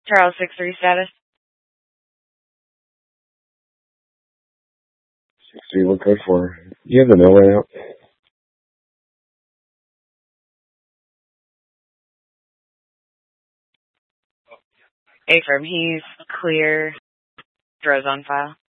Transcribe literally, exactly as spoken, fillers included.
Charles six three status. six three, what code for? You have the mill right out? Affirm, he's clear. Dro's on file.